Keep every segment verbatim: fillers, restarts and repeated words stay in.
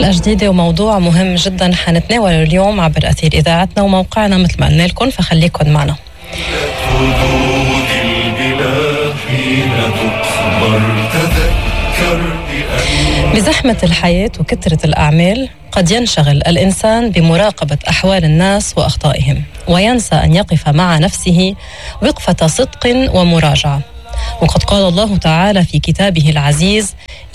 حلقة جديدة وموضوع مهم جدا حنتناوله اليوم عبر أثير إذاعتنا وموقعنا مثل ما قلنا لكم، فخليكم معنا. بزحمة الحياة وكثرة الأعمال قد ينشغل الإنسان بمراقبة أحوال الناس وأخطائهم، وينسى أن يقف مع نفسه وقفة صدق ومراجعة. وقد قال الله تعالى في كتابه العزيز: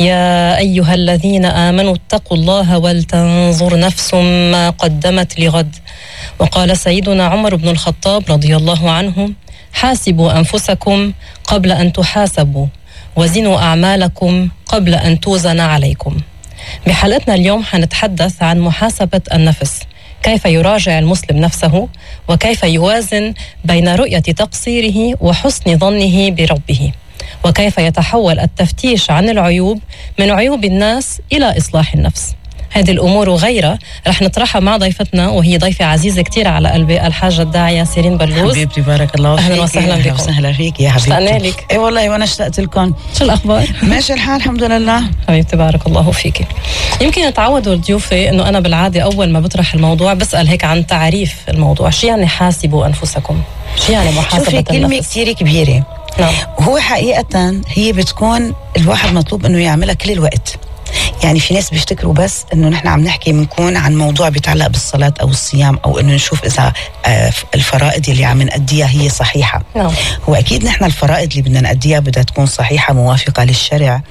يا أيها الذين آمنوا اتقوا الله ولتنظر نفس ما قدمت لغد. وقال سيدنا عمر بن الخطاب رضي الله عنه: حاسبوا أنفسكم قبل أن تحاسبوا، وزنوا أعمالكم قبل أن توزن عليكم. بحلقتنا اليوم حنتحدث عن محاسبة النفس، كيف يراجع المسلم نفسه، وكيف يوازن بين رؤية تقصيره وحسن ظنه بربه، وكيف يتحول التفتيش عن العيوب من عيوب الناس إلى إصلاح النفس. هذه الأمور وغيرها رح نطرحها مع ضيفتنا، وهي ضيفة عزيزة كتير على قلبي، الحاجة الداعية سيرين بلوز. حبيبتي بارك الله فيك. أهلا وسهلا بكم. أهلا وسهلا فيك يا حبيبتي. اشتقنا لك. اي والله وانا اشتقت لكم. شو الأخبار؟ ماشي الحال الحمد لله. حبيبتي بارك الله فيك. يمكن تعودوا ضيوفي انه انا بالعاده اول ما بطرح الموضوع بسال هيك عن تعريف الموضوع، شو يعني حاسبوا انفسكم؟ شو يعني محاسبه شوفي النفس؟ كلمه كثير كبيره. نعم. هو حقيقه هي بتكون الواحد مطلوب انه يعملها كل الوقت. يعني في ناس بيفتكروا بس انه نحن عم نحكي بنكون عن موضوع بيتعلق بالصلاة او الصيام، او انه نشوف اذا الفرائض اللي عم نأديها هي صحيحة. نعم. هو اكيد نحن الفرائض اللي بدنا نأديها بدها تكون صحيحة موافقة للشرع،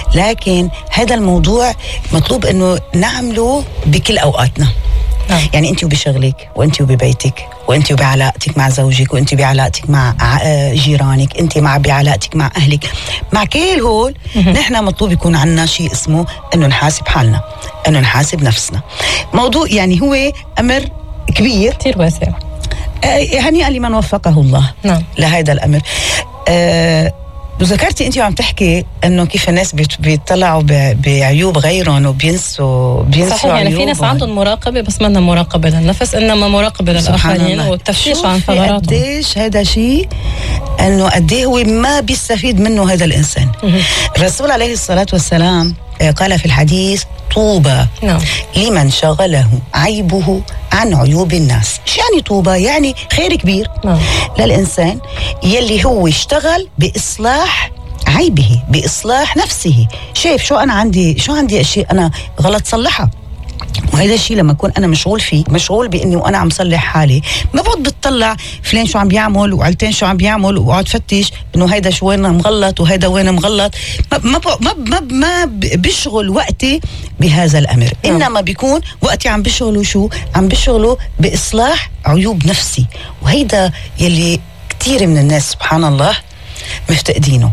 لكن هذا الموضوع مطلوب انه نعمله بكل اوقاتنا. نعم. يعني انت وبشغلك، وانت وببيتك، وانت بعلاقتك مع زوجك، وانت بعلاقتك مع جيرانك، انت مع بعلاقتك مع اهلك، مع كل هول نحن مطلوب يكون عنا شيء اسمه انه نحاسب حالنا، انه نحاسب نفسنا. موضوع يعني هو امر كبير كثير واسع. آه هنيئا لمن وفقه الله. نعم. لهذا الامر. آه وذكرتي انت وعم تحكي انه كيف الناس بيطلعوا بعيوب غيرهم وبينسوا بينسوا صحيح. يعني في ناس عندهم مراقبه بس ما عندهم مراقبه للنفس، انما مراقبه للاخرين والتفتيش عن ثغراتهم. قديش هذا شيء انه قد ايه هو ما بيستفيد منه هذا الانسان. الرسول عليه الصلاه والسلام قال في الحديث: طوبى نعم. لمن شغله عيبه عن عيوب الناس. شو يعني طوبى؟ يعني خير كبير. نعم. للإنسان يلي هو يشتغل بإصلاح عيبه، بإصلاح نفسه. شايف شو أنا عندي، شو عندي أشياء أنا غلط صلحها، وهذا الشيء لما أكون أنا مشغول فيه، مشغول بإني وأنا عم صلح حالي، ما بقعد بتطلع فلان شو عم بيعمل وعلتين شو عم بيعمل وقعد فتش إنه هيدا شو وين مغلط وهيدا وين مغلط. ما ما ما ما, ما بشغل وقتي بهذا الأمر. نعم. إنما بيكون وقتي عم بشغله شو؟ عم بشغله بإصلاح عيوب نفسي، وهيدا يلي كتير من الناس سبحان الله مفتقدينه.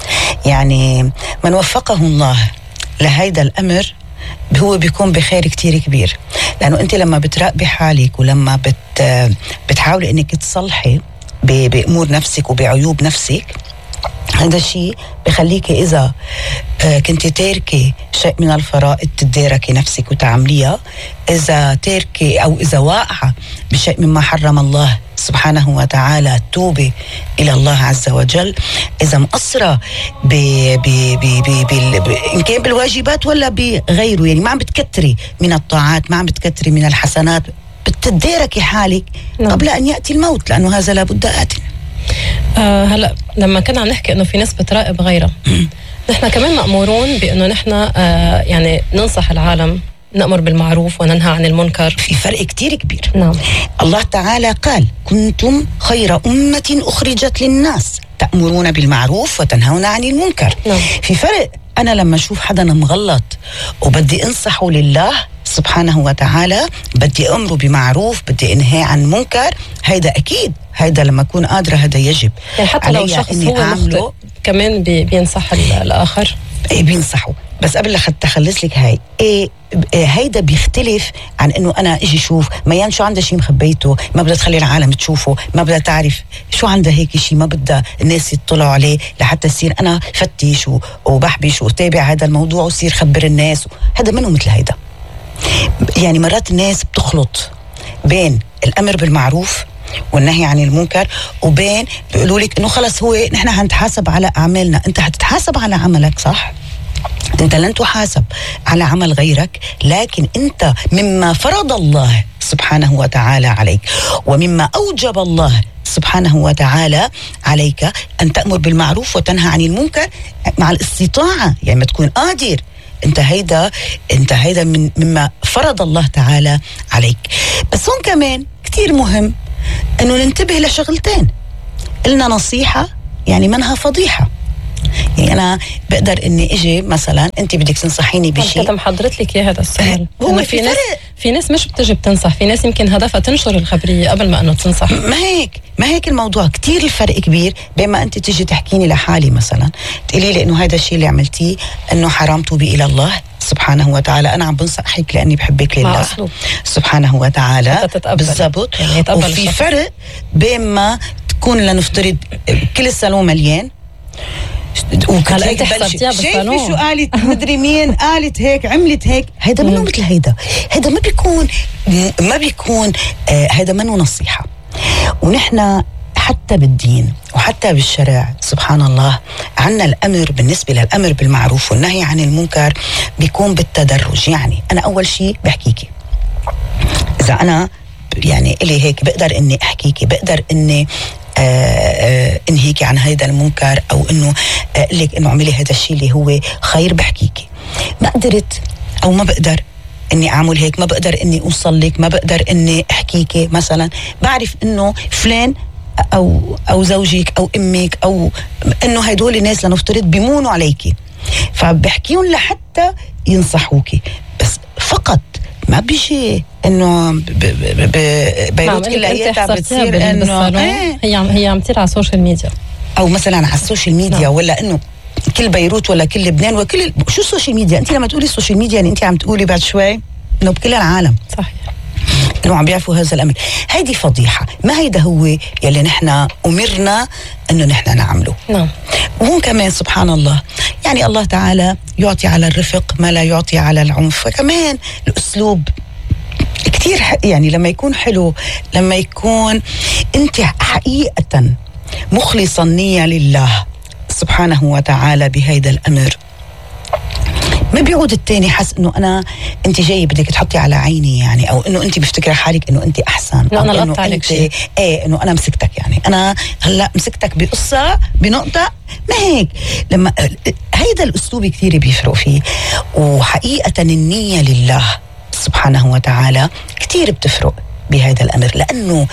يعني من وفقه الله لهيدا الأمر هو بيكون بخير كتير كبير، لأنه أنت لما بتراقبي حالك ولما بت بتحاولي أنك تصلحي بأمور نفسك وبعيوب نفسك، هذا الشيء بخليك إذا كنت تاركي شيء من الفرائض تداركي نفسك وتعمليها، إذا تاركي أو إذا واقعة بشيء مما حرم الله سبحانه وتعالى توبي إلى الله عز وجل، إذا مقصرة ب ب ب ب ب إن كان بالواجبات ولا بغيره، يعني ما عم بتكتري من الطاعات، ما عم بتكتري من الحسنات، بتداركي حالك قبل أن يأتي الموت، لأنه هذا لابد آت. آه هلا لما كنا عم نحكي انه في ناس بتراقب غيرها، نحن كمان مأمورون بانه نحن آه يعني ننصح العالم، نأمر بالمعروف وننهى عن المنكر. في فرق كتير كبير. نعم. الله تعالى قال: كنتم خير أمة أخرجت للناس تأمرون بالمعروف وتنهون عن المنكر. نعم. في فرق أنا لما أشوف حدا مغلط وبدي أنصحه لله سبحانه وتعالى، بدي أمره بمعروف، بدي أنهي عن منكر، هيدا أكيد هيدا لما أكون قادرة هذا يجب. يعني حتى لو شخص هو مخطئ كمان بي بينصح الآخر. إيه بينصحه، بس قبل لحتى أخلص لك هاي إيه هيدا بيختلف عن انه انا اجي شوف ميان شو عندها شيء مخبيته، ما بدها تخلي العالم تشوفه، ما بدها تعرف شو عندها هيك شيء، ما بدها الناس يطلعوا عليه لحتى يصير انا فتش وبحبش وتابع هذا الموضوع وصير خبر الناس. هذا منه مثل هيدا. يعني مرات الناس بتخلط بين الامر بالمعروف والنهي عن المنكر وبين بيقولوا لك انه خلص هو نحن هنتحاسب على اعمالنا. انت هتتحاسب على عملك صح، أنت لن تحاسب على عمل غيرك، لكن أنت مما فرض الله سبحانه وتعالى عليك ومما أوجب الله سبحانه وتعالى عليك أن تأمر بالمعروف وتنهى عن المنكر مع الاستطاعة، يعني ما تكون قادر. انت هيدا انت هيدا من مما فرض الله تعالى عليك. بس هون كمان كتير مهم انه ننتبه لشغلتين. قلنا نصيحة يعني منها فضيحة. يعني انا بقدر اني اجي مثلا انت بدك تنصحيني بشيء، كنت محضرت لك اياه هذا السؤال. هو في, في ناس فرق. في ناس مش بتجي بتنصح، في ناس يمكن هدفها تنشر الخبرية قبل ما انه تنصح. ما هيك ما هيك الموضوع كتير الفرق كبير بين ما انت تيجي تحكيني لحالي مثلا تقولي لي انه هذا الشيء اللي عملتيه انه حرام، توبي الى الله سبحانه وتعالى، انا عم بنصحك لاني بحبك لله سبحانه وتعالى. بالضبط. يعني وفي الشخص. فرق بين ما تكون لنفترض كل الصالون مليان هلا انت حسبتيها بالصالون، شايفه شو قالت مدري مين قالت هيك عملت هيك، هيدا منه مثل هيدا هيدا ما بيكون ما بيكون آه هيدا منه نصيحة. ونحن حتى بالدين وحتى بالشرع سبحان الله عنا الأمر، بالنسبة للأمر بالمعروف والنهي عن المنكر بيكون بالتدرج. يعني أنا أول شيء بحكيكي، إذا أنا يعني إلي هيك بقدر إني أحكيكي، بقدر إني آه آه انهيكي عن هيدا المنكر، او انه اقول لك انه اعملي هذا الشيء اللي هو خير بحكيكي. ما قدرت او ما بقدر اني اعمل هيك، ما بقدر اني اوصل لك، ما بقدر اني احكيكي مثلا، بعرف انه فلان او او زوجك او امك او انه هدول الناس لنفترض بيمونوا عليكي، فبحكيهم لحتى ينصحوكي. بس فقط ما بيجي انه بيروت كلياتها بتصير انه ايه هي عم هي عم تصير على السوشيال ميديا، او مثلا على السوشيال ميديا. نعم. ولا انه كل بيروت ولا كل لبنان وكل شو السوشيال ميديا. انت لما تقولي السوشيال ميديا يعني انت عم تقولي بعد شوي انه بكل العالم. صحيح. انه عم بيعرفوا هذا الامر. هيدي فضيحه، ما هيدا هو يلي نحن امرنا انه نحن نعمله. نعم. وهون كمان سبحان الله يعني الله تعالى يعطي على الرفق ما لا يعطي على العنف. فكمان الاسلوب كتير يعني لما يكون حلو، لما يكون انت حقيقه مخلصا النية لله سبحانه وتعالى بهيدا الامر، ما بيعود التاني حس انه انا انت جاي بدك تحطي على عيني، يعني او انه انت بفتكر حالك انه انت احسن، او انا انه انت ايه انه انا مسكتك، يعني انا هلا مسكتك بقصه بنقطه. ما هيك. لما هيدا الاسلوب كثير بيفرق فيه. وحقيقه النية لله سبحانه وتعالى كثير بتفرق بهذا الامر، لانه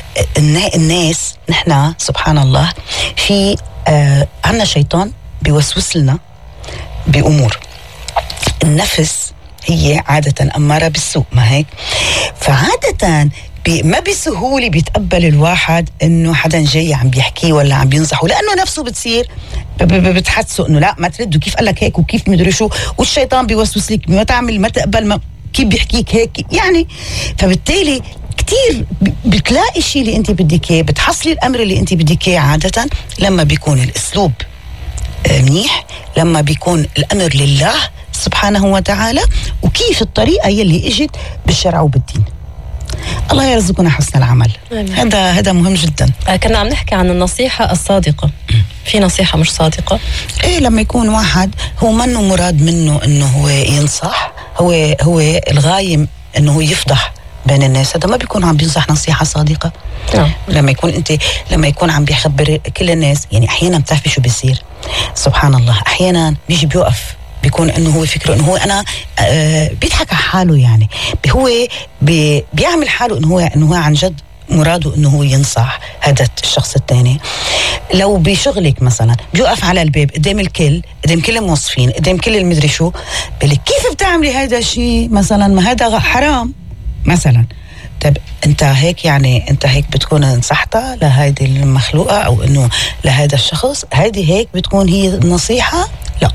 الناس نحن سبحان الله في آه عنا شيطان بيوسوس لنا بامور. النفس هي عادة أمارة بالسوء، ما هيك؟ فعادة ما بسهولة بيتقبل الواحد إنه حدا جاي عم بيحكيه ولا عم بينصحه، لأنه نفسه بتصير بتحسه إنه لا ما ترد، وكيف قال لك هيك وكيف مدري شو، والشيطان بيوسوس لك ما تعمل ما تقبل ما كيف بيحكيك هيك يعني. فبالتالي كتير بتلاقي الشيء اللي أنت بدك إياه، بتحصلي الأمر اللي أنت بدك إياه عادة لما بيكون الأسلوب منيح، لما بيكون الأمر لله سبحانه وتعالى، وكيف الطريقة يلي اجت بالشرع وبالدين. الله يرزقنا حسن العمل. هذا هذا مهم جدا. كنا عم نحكي عن النصيحة الصادقة، في نصيحة مش صادقة. ايه لما يكون واحد هو منه مراد منه انه هو ينصح، هو هو الغاية انه هو يفضح بين الناس، هذا ما بيكون عم بينصح نصيحة صادقة. نعم. لما يكون انت لما يكون عم بيخبر كل الناس، يعني احيانا بتعرفي شو بيصير سبحان الله، احيانا بيجي بيوقف بيكون انه هو فكره انه هو انا آه بيضحك على حاله، يعني هو بي بيعمل حاله انه هو انه هو عن جد مراده انه هو ينصح هذا الشخص الثاني. لو بشغلك مثلا بيوقف على الباب قدام الكل، قدام كل الموظفين، قدام كل المدري شو، بقول كيف بتعملي هذا الشيء مثلا، ما هذا حرام مثلا. طب انت هيك يعني انت هيك بتكون نصحتها لهيدي المخلوقه او انه لهذا الشخص، هيدي هيك بتكون هي النصيحه؟ لا.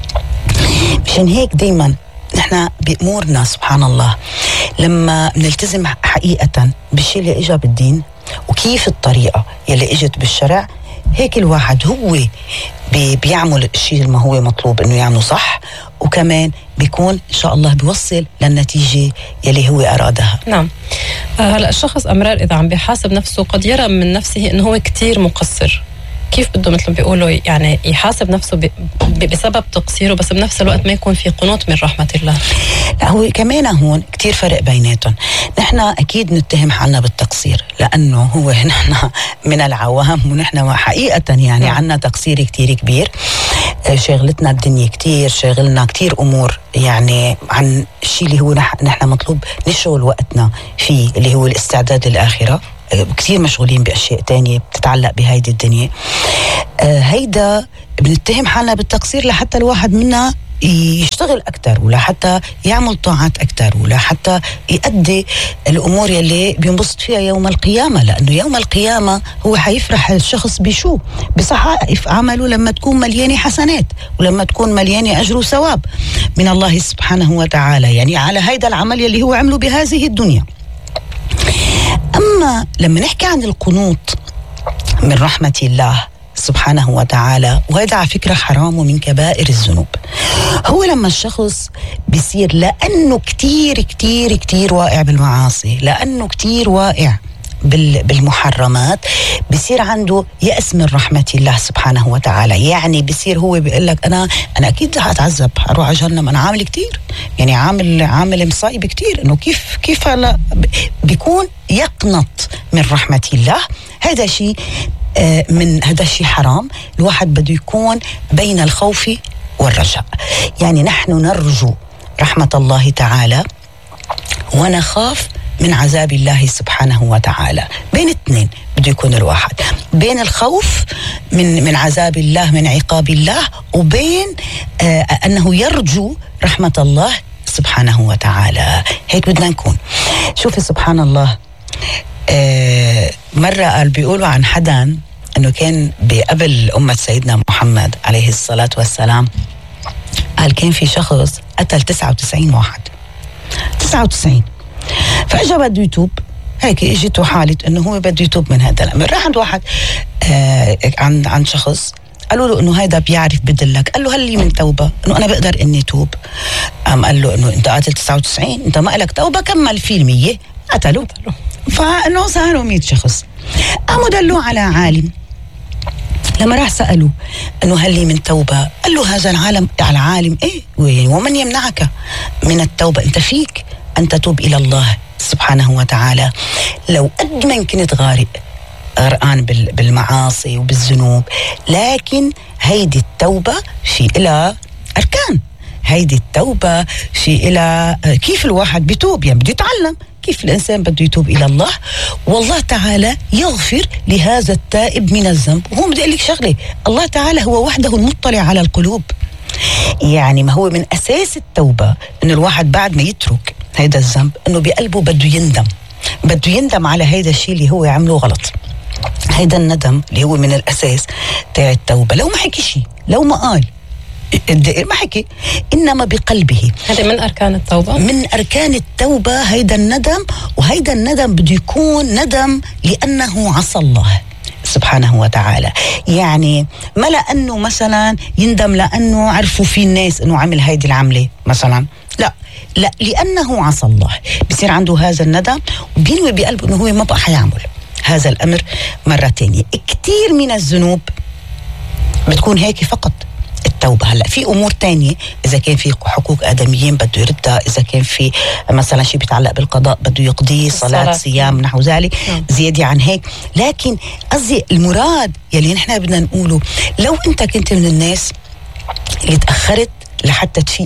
مشان هيك دايما نحن بأمورنا سبحان الله لما نلتزم حقيقة بالشيء اللي اجى بالدين وكيف الطريقة يلي اجت بالشرع، هيك الواحد هو بي بيعمل الشيء اللي ما هو مطلوب انه يعمله صح، وكمان بيكون ان شاء الله بيوصل للنتيجة يلي هو ارادها. نعم. هلا الشخص امرار اذا عم بيحاسب نفسه قد يرى من نفسه انه هو كتير مقصر كيف بده مثل بيقولوا يعني يحاسب نفسه ب... بسبب تقصيره، بس بنفس الوقت ما يكون في قنوط من رحمة الله؟ لا، هو كمان هون كتير فرق بيناتهم. نحن أكيد نتهم حالنا بالتقصير لأنه هو نحن من العوام، ونحن حقيقة يعني عنا تقصير كتير كبير. شغلتنا الدنيا كتير، شغلنا كتير أمور يعني عن الشيء اللي هو نحن مطلوب نشغل وقتنا فيه، اللي هو الاستعداد للآخرة. كتير مشغولين بأشياء تانية بتتعلق بهيدي الدنيا. آه هيدا بنتهم حالنا بالتقصير لحتى الواحد منا يشتغل أكتر، ولا حتى يعمل طاعات أكتر، ولا حتى يؤدي الأمور يلي بينبسط فيها يوم القيامة. لأنه يوم القيامة هو حيفرح الشخص بشو؟ بصحائف عمله لما تكون مليانة حسنات، ولما تكون مليانة أجر وثواب من الله سبحانه وتعالى، يعني على هيدا العمل يلي هو عمله بهذه الدنيا. أما لما نحكي عن القنوط من رحمة الله سبحانه وتعالى، وهذا على فكرة حرام ومن كبائر الذنوب، هو لما الشخص بيصير لأنه كتير كتير كتير واقع بالمعاصي، لأنه كتير واقع بالمحرمات، بيصير عنده يأس من رحمة الله سبحانه وتعالى. يعني بيصير هو بيقول لك أنا أنا أكيد هتعذب، هروح على جهنم، أنا عامل كتير، يعني عامل عامل مصايب كتير، إنه كيف كيف هلا بيكون يقنط من رحمة الله. هذا شيء من هذا الشيء حرام. الواحد بده يكون بين الخوف والرجاء، يعني نحن نرجو رحمة الله تعالى ونخاف من عذاب الله سبحانه وتعالى. بين اثنين بده يكون الواحد، بين الخوف من من عذاب الله، من عقاب الله، وبين آه أنه يرجو رحمة الله سبحانه وتعالى. هيك بدنا نكون. شوفي سبحان الله، آه مرة قال بيقولوا عن حدا أنه كان بقبل أمة سيدنا محمد عليه الصلاة والسلام، قال كان في شخص قتل تسعة وتسعين واحد، تسعة وتسعين، فأجا بده يتوب. هيك اجته حالة انه هو بده يتوب من هذا الامر. راح عند واحد آه عند عند شخص قالوا له انه هيدا بيعرف بدلك، قال له هل لي من توبه انه انا بقدر اني توب؟ قام قال له انه انت قاتل تسعة وتسعين، انت ما لك توبه، كمل في المية. قتلوا، فانه صاروا مية شخص. قاموا دلوا على عالم. لما راح سألوا انه هل لي من توبه، قال له هذا العالم العالم ايه ومن يمنعك من التوبه؟ انت فيك أن تتوب إلى الله سبحانه وتعالى. لو قد ما كنت غارق غرقان بالمعاصي وبالذنوب، لكن هيدي التوبة في إلى أركان. هيدي التوبة في إلى كيف الواحد بيتوب، يعني بده يتعلم كيف الإنسان بده يتوب إلى الله، والله تعالى يغفر لهذا التائب من الذنب. وهو بدي أقول لك شغلة، الله تعالى هو وحده المطلع على القلوب. يعني ما هو من أساس التوبة إنه الواحد بعد ما يترك هيدا الذنب انه بقلبه بده يندم، بده يندم على هيدا الشيء اللي هو عمله غلط. هيدا الندم اللي هو من الاساس تاع التوبه. لو ما حكي شيء، لو ما قال، ما حكي، انما بقلبه. هذا من اركان التوبه، من اركان التوبه هيدا الندم. وهيدا الندم بده يكون ندم لانه عصى الله سبحانه وتعالى. يعني ما لانه مثلا يندم لانه عرفوا في الناس انه عمل هيدي العمله مثلا، لا لا، لأنه عصى الله. بصير عنده هذا الندم وبينوي بقلبه أنه هو ما بقى حيعمل هذا الأمر مرة تانية. كتير من الذنوب بتكون هيك فقط التوبة. هلأ في أمور تانية، إذا كان في حقوق آدميين بده يردها، إذا كان في مثلا شيء بيتعلق بالقضاء بده يقضيه، صلاة، صيام، نحو ذلك، زيادة عن هيك. لكن قصدي المراد يلي نحن بدنا نقوله، لو أنت كنت من الناس اللي تأخرت لحتى تفيق،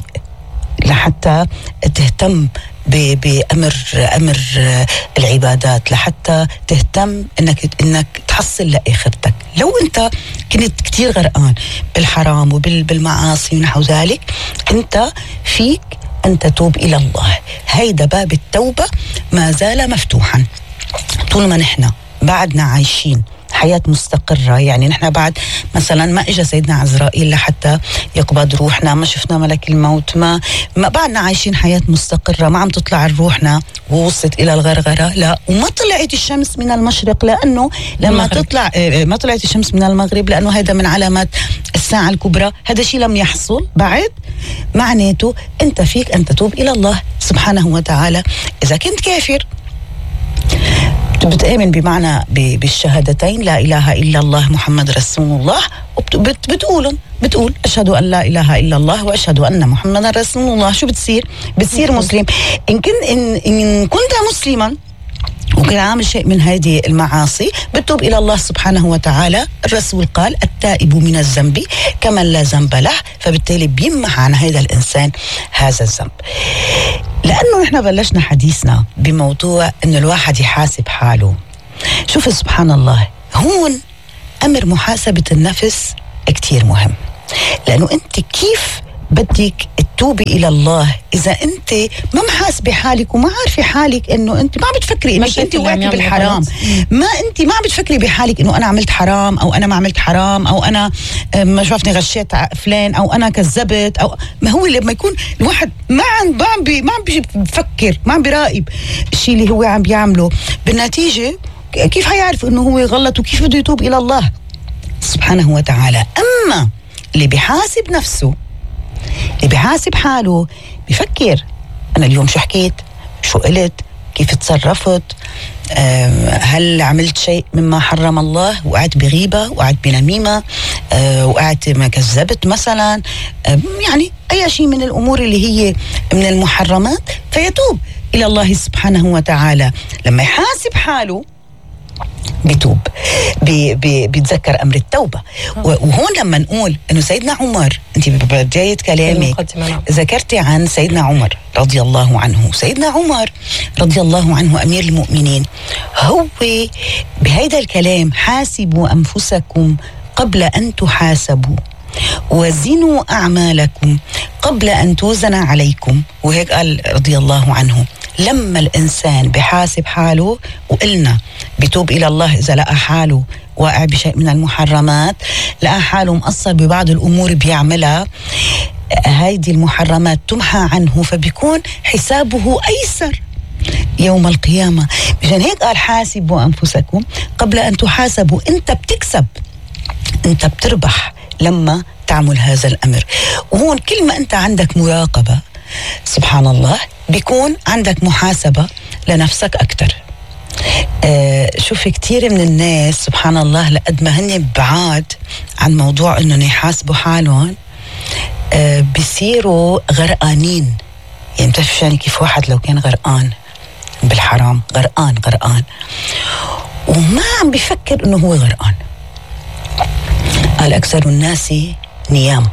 لحتى تهتم بأمر أمر العبادات، لحتى تهتم إنك إنك تحصل لآخرتك، لو أنت كنت كتير غرقان بالحرام وبالمعاصي ونحو ذلك، أنت فيك أن تتوب إلى الله. هيدا باب التوبة ما زال مفتوحا طول ما نحن بعدنا عايشين حياة مستقرة. يعني نحن بعد مثلا ما اجى سيدنا عزرائيل لحتى يقبض روحنا، ما شفنا ملك الموت، ما, ما بعدنا عايشين حياة مستقرة، ما عم تطلع روحنا ووصلت الى الغرغرة، لا، وما طلعت الشمس من المشرق، لانه لما المغرب. تطلع ما طلعت الشمس من المغرب، لانه هذا من علامات الساعة الكبرى. هذا شيء لم يحصل بعد، معناته انت فيك ان تتوب الى الله سبحانه وتعالى. اذا كنت كافر بتآمن بمعنى بالشهادتين لا إله إلا الله محمد رسول الله، وبتقولهم بتقول أشهد أن لا إله إلا الله وأشهد أن محمد رسول الله. شو بتصير؟ بتصير مسلم. إن كنت إن, إن كنت مسلما وكان عامل شيء من هذه المعاصي بتوب إلى الله سبحانه وتعالى. الرسول قال التائب من الذنب كمن لا ذنب له، فبالتالي بيمح عن هذا الإنسان هذا الذنب. لأنه نحن بلشنا حديثنا بموضوع أن الواحد يحاسب حاله. شوف سبحان الله، هون أمر محاسبة النفس كتير مهم، لأنه أنت كيف بدك تتوبي إلى الله إذا أنت ما محاسبة حالك وما عارفة حالك إنه أنت ما بتفكري إنك أنت وقعتي بالحرام، ما أنت ما بتفكري بحالك إنه أنا عملت حرام أو أنا ما عملت حرام أو أنا ما شوفني غشيت فلان أو أنا كذبت أو ما هو. لما يكون الواحد ما عم ما عم بي ما عم بيفكر ما عم بيراقب الشيء اللي هو عم بيعمله، بالنتيجة كيف هيعرف إنه هو غلط وكيف بده يتوب إلى الله سبحانه وتعالى؟ أما اللي بيحاسب نفسه، اللي بيحاسب حاله، بيفكر أنا اليوم شو حكيت، شو قلت، كيف تصرفت، أه هل عملت شيء مما حرم الله، وقعت بغيبة، وقعت بنميمة، أه وقعت ما كذبت مثلا، أه يعني أي شيء من الأمور اللي هي من المحرمات، فيتوب إلى الله سبحانه وتعالى. لما يحاسب حاله بيتوب، بي بي بيتذكر أمر التوبة. وهون لما نقول إنه سيدنا عمر، أنت ببداية كلامك ذكرتي عن سيدنا عمر رضي الله عنه. سيدنا عمر رضي الله عنه أمير المؤمنين، هو بهذا الكلام حاسبوا أنفسكم قبل أن تحاسبوا وزنوا أعمالكم قبل أن توزن عليكم. وهيك قال رضي الله عنه. لما الإنسان بحاسب حاله، وقلنا بتوب إلى الله إذا لقى حاله واقع بشيء من المحرمات، لقى حاله مقصر ببعض الأمور بيعملها، هيدي المحرمات تمحى عنه، فبيكون حسابه أيسر يوم القيامة. مشان هيك قال حاسبوا أنفسكم قبل أن تحاسبوا. أنت بتكسب، أنت بتربح لما تعمل هذا الأمر. وهون كل ما أنت عندك مراقبة سبحان الله بيكون عندك محاسبة لنفسك أكتر. آه شوف كتير من الناس سبحان الله لقد ما هن بعاد عن موضوع أنهم يحاسبوا حالهم، آه بيصيروا غرقانين. يعني بتعرف يعني كيف واحد لو كان غرقان بالحرام، غرقان غرقان وما عم بيفكر أنه هو غرقان. قال أكثر الناس نيام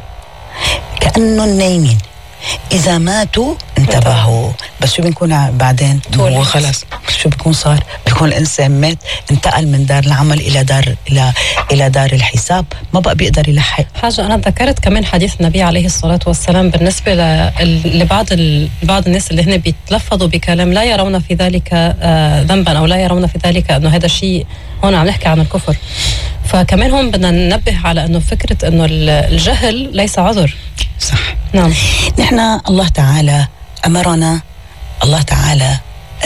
كأنهم نايمين، إذا ماتوا انتبهوا. بس شو بنكون بعدين؟ هو خلص شو بيكون صار؟ بيكون الإنسان مات، انتقل من دار العمل إلى دار إلى إلى دار الحساب، ما بقى بيقدر يلحق حاجة. أنا ذكرت كمان حديث النبي عليه الصلاة والسلام بالنسبة لبعض بعض الناس اللي هن بيتلفظوا بكلام لا يرون في ذلك ذنبا أو لا يرون في ذلك أنه هذا الشيء، هون عم نحكي عن الكفر. فكمان هون بدنا ننبه على أنه فكرة أنه الجهل ليس عذر. صح. نعم. نحن الله تعالى أمرنا الله تعالى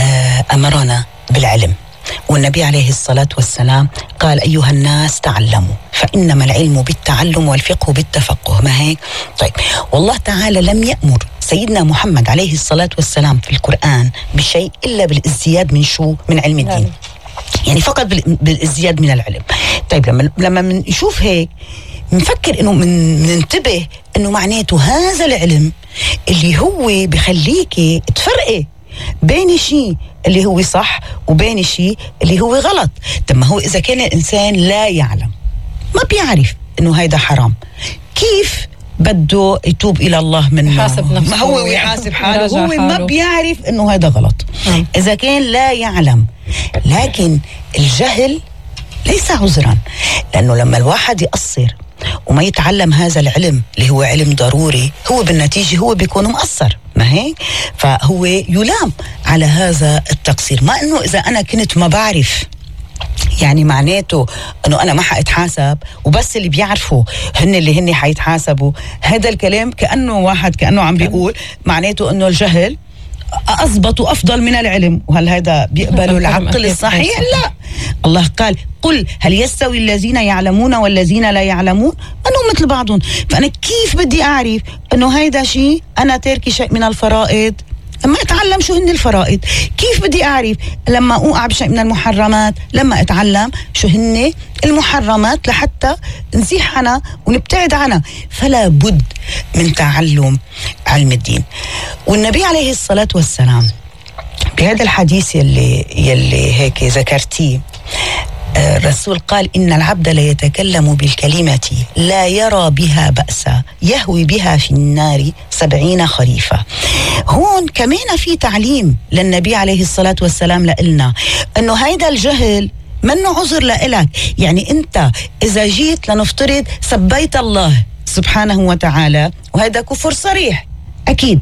أمرنا بالعلم، والنبي عليه الصلاة والسلام قال أيها الناس تعلموا فإنما العلم بالتعلم والفقه بالتفقه. ما هيك؟ طيب، والله تعالى لم يأمر سيدنا محمد عليه الصلاة والسلام في القرآن بشيء إلا بالازدياد من شو؟ من علم الدين. نعم. يعني فقط بالازدياد من العلم. طيب لما لما نشوف هيك نفكر انه من ننتبه انه معناته هذا العلم اللي هو بخليكي تفرقي بين شيء اللي هو صح وبين شيء اللي هو غلط. طب ما هو اذا كان الانسان لا يعلم، ما بيعرف انه هيدا حرام، كيف بده يتوب الى الله منه؟ يحاسب نفسه، ما هو يحاسب حاله، هو حاله. ما بيعرف انه هذا غلط. م. اذا كان لا يعلم. لكن الجهل ليس عذرا، لانه لما الواحد يقصر وما يتعلم هذا العلم اللي هو علم ضروري، هو بالنتيجة هو بيكون مقصر. ما هيك؟ فهو يلام على هذا التقصير. ما انه اذا انا كنت ما بعرف يعني معناته انه انا ما حاتحاسب، وبس اللي بيعرفوا هن اللي هن حيتحاسبوا. هذا الكلام كأنه واحد كأنه عم بيقول معناته انه الجهل أضبط وأفضل من العلم. وهل هذا بيقبلوا العقل الصحيح؟ لا. الله قال قل هل يستوي الذين يعلمون والذين لا يعلمون؟ أنهم مثل بعضهم. فأنا كيف بدي أعرف أنه هيدا شيء أنا تاركي شيء من الفرائض لما أتعلم شو هن الفرائض. كيف بدي أعرف؟ لما أوقع بشيء من المحرمات، لما أتعلم شو هن المحرمات لحتى نزيح عنها ونبتعد عنها. فلا بد من تعلم علم الدين. والنبي عليه الصلاة والسلام بهذا الحديث يلي, يلي هيك ذكرتيه، الرسول قال إن العبد لا يتكلم بالكلمة لا يرى بها بأسا يهوي بها في النار سبعين خريفا. هون كمان في تعليم للنبي عليه الصلاة والسلام لإلنا أنه هيدا الجهل منه عذر لإلك. يعني أنت إذا جيت لنفترض سبيت الله سبحانه وتعالى، وهذا كفر صريح أكيد،